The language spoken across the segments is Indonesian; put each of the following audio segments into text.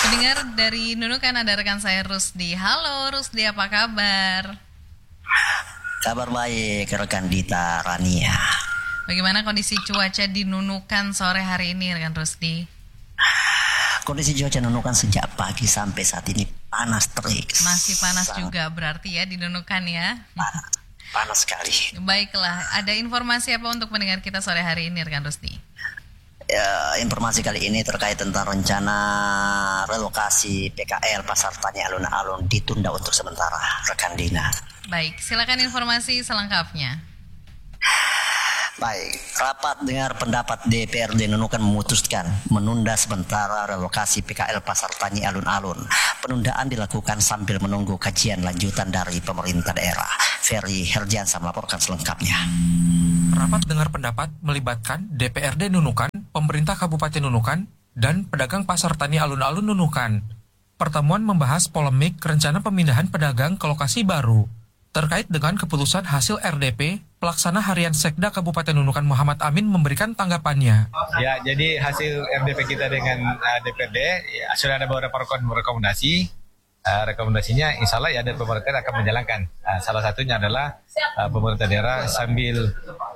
Pendengar dari Nunukan ada rekan saya Rusdi. Halo Rusdi, apa kabar? Kabar baik rekan Dita Rania. Bagaimana kondisi cuaca di Nunukan sore hari ini rekan Rusdi? Kondisi cuaca Nunukan sejak pagi sampai saat ini panas terik. Masih panas juga berarti ya di Nunukan ya? Panas sekali. Baiklah, ada informasi apa untuk pendengar kita sore hari ini rekan Rusdi? Ya, informasi kali ini terkait tentang rencana relokasi PKL Pasar Tani Alun-Alun ditunda untuk sementara, rekan Dina. Baik, silakan informasi selengkapnya. Baik, rapat dengar pendapat DPRD Nunukan memutuskan menunda sementara relokasi PKL Pasar Tani Alun-Alun. Penundaan dilakukan sambil menunggu kajian lanjutan dari pemerintah daerah. Ferry Herdiansa melaporkan selengkapnya. Rapat dengar pendapat melibatkan DPRD Nunukan, pemerintah Kabupaten Nunukan, dan pedagang Pasar Tani Alun-Alun Nunukan. Pertemuan membahas polemik rencana pemindahan pedagang ke lokasi baru. Terkait dengan keputusan hasil RDP, pelaksana harian Sekda Kabupaten Nunukan Muhammad Amin memberikan tanggapannya. Ya, jadi hasil RDP kita dengan DPRD ya, sudah ada beberapa rekomendasi. Rekomendasinya insya Allah ya ada pemerintah akan menjalankan. Salah satunya adalah pemerintah daerah sambil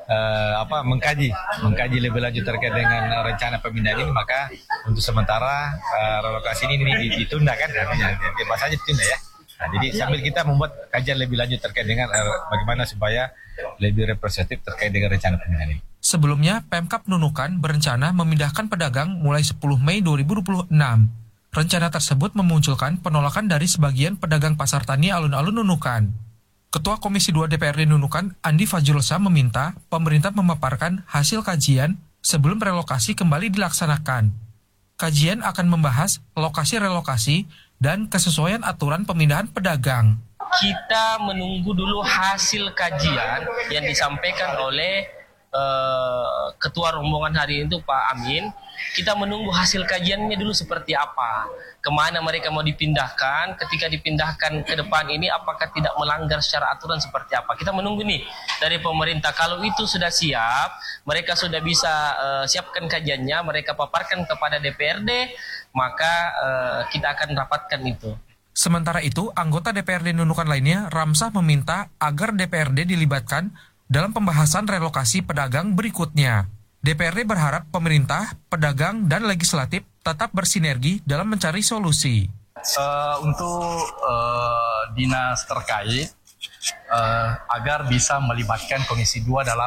mengkaji lebih lanjut terkait dengan rencana pemindahan ini, maka untuk sementara relokasi ini ditunda kan, artinya bahasanya ditunda ya. Nah, jadi sambil kita membuat kajian lebih lanjut terkait dengan bagaimana supaya lebih representatif terkait dengan rencana pemindahan ini. Sebelumnya, Pemkab Nunukan berencana memindahkan pedagang mulai 10 Mei 2026. Rencana tersebut memunculkan penolakan dari sebagian pedagang Pasar Tani Alun-Alun Nunukan. Ketua Komisi 2 DPRD Nunukan, Andi Fajrulsa, meminta pemerintah memaparkan hasil kajian sebelum relokasi kembali dilaksanakan. Kajian akan membahas lokasi relokasi dan kesesuaian aturan pemindahan pedagang. Kita menunggu dulu hasil kajian yang disampaikan oleh Ketua Rombongan hari itu Pak Amin. Kita menunggu hasil kajiannya dulu seperti apa, kemana mereka mau dipindahkan, ketika dipindahkan ke depan ini apakah tidak melanggar secara aturan seperti apa. Kita menunggu nih dari pemerintah. Kalau itu sudah siap, mereka sudah bisa siapkan kajiannya, mereka paparkan kepada DPRD, maka kita akan rapatkan itu. Sementara itu, anggota DPRD Nunukan lainnya, Ramsah, meminta agar DPRD dilibatkan dalam pembahasan relokasi pedagang berikutnya. DPRD berharap pemerintah, pedagang, dan legislatif tetap bersinergi dalam mencari solusi. Untuk dinas terkait, agar bisa melibatkan Komisi 2 dalam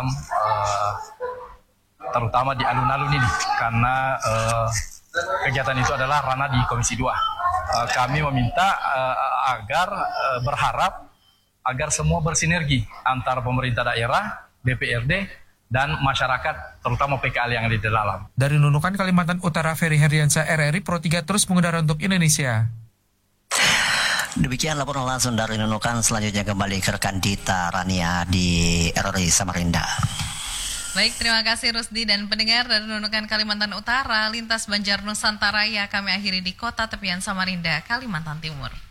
terutama di alun-alun ini, karena kegiatan itu adalah ranah di Komisi 2. Kami meminta berharap agar semua bersinergi antara pemerintah daerah, DPRD, dan masyarakat, terutama PKL yang ada di dalam. Dari Nunukan, Kalimantan Utara, Ferry Herdiansa, RRI Pro 3 terus mengudara untuk Indonesia. Demikian laporan langsung dari Nunukan. Selanjutnya kembali ke rekan Dita Rania di RRI Samarinda. Baik, terima kasih Rusdi dan pendengar dari Nunukan Kalimantan Utara, lintas Banjar Nusantara, ya kami akhiri di kota tepian Samarinda, Kalimantan Timur.